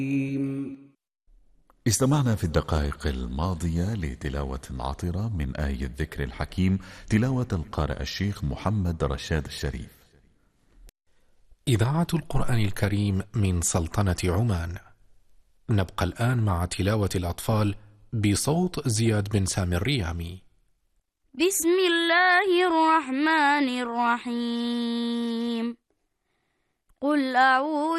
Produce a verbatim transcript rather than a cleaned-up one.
استمعنا في الدقائق الماضية لتلاوة عطرة من آية الذكر الحكيم، تلاوة القارئ الشيخ محمد رشاد الشريف. إذاعة القرآن الكريم من سلطنة عمان. نبقى الآن مع تلاوة الأطفال بصوت زياد بن سامي الريامي. بسم الله الرحمن الرحيم. قل أعوذ